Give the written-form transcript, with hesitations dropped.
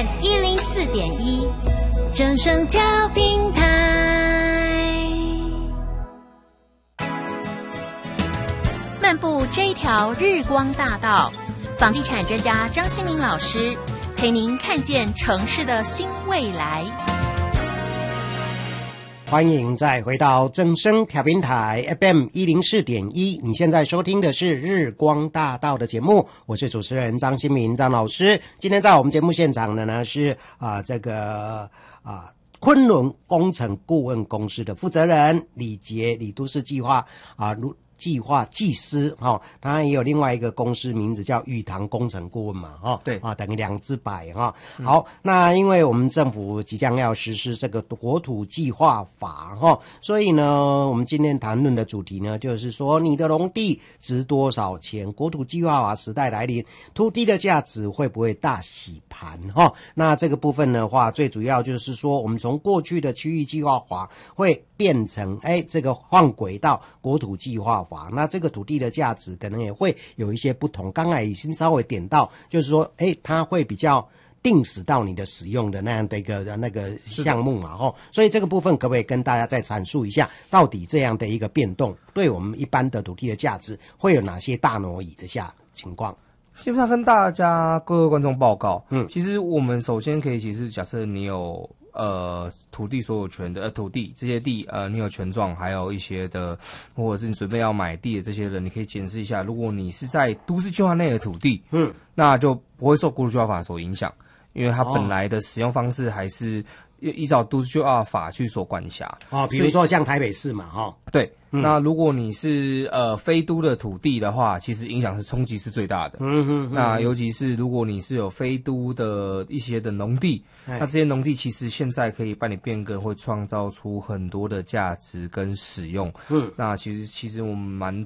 104.1正声调频台。漫步这一条日光大道，房地产专家张新民老师陪您看见城市的新未来。 欢迎再回到正声调频台 FM 104.1，你现在收听的是日光大道的节目，我是主持人张新民张老师。今天在我们节目现场的呢是昆仑工程顾问公司的负责人李杰，李都市计划计划技师当然也有另外一个公司名字叫玉堂工程顾问嘛对等于2只摆好，那因为我们政府即将要实施这个国土计划法所以呢我们今天谈论的主题呢就是说你的农地值多少钱，国土计划法时代来临，土地的价值会不会大洗盘那这个部分的话最主要就是说我们从过去的区域计划法会变成这个换轨到国土计划法，那这个土地的价值可能也会有一些不同，刚才已经稍微点到就是说它会比较定死到你的使用的那样的一个那个项目嘛所以这个部分可不可以跟大家再阐述一下，到底这样的一个变动对我们一般的土地的价值会有哪些大挪移的情况？ 基本上跟大家各位观众报告，其实我们首先可以，其实假设你有土地所有权的土地这些地你有权状，还有一些的或者是你准备要买地的这些人，你可以检视一下，如果你是在都市计划内的土地，那就不会受国土计划法所影响，因为它本来的使用方式还是依照都市计划法去所管辖比如说像台北市嘛对。那如果你是非都的土地的话，其实影响是冲击是最大的。那尤其是如果你是有非都的一些的农地，那这些农地其实现在可以办理变更，会创造出很多的价值跟使用。那其实我们蛮